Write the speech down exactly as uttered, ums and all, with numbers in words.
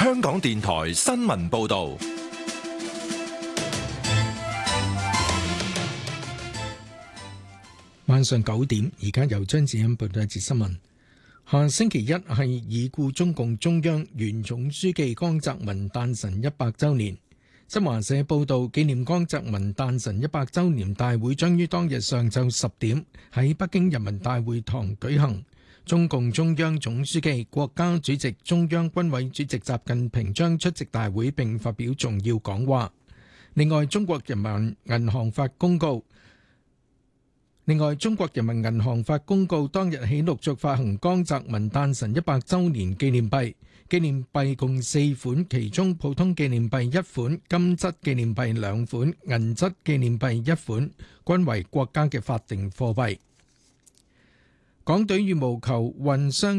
香港電台新聞報道。 晚上九點，而家由張子欣報道一節新聞。下星期一係已故中共中央原總書記江澤民誕辰一百週年。新華社報道，紀念江澤民誕辰一百週年大會將於當日上晝十點喺北京人民大會堂舉行。中共中央總書記、國家主席、中央軍委主席習近平將出席大會並發表重要講話。另外，中國人民銀行發公告。另外，中國人民銀行發公告，當日起陸續發行江澤民誕辰一百週年紀念幣，紀念幣共四款，其中普通紀念幣一款，金質紀念幣兩款，銀質紀念幣一款，均為國家嘅法定貨幣。港隊羽毛球混雙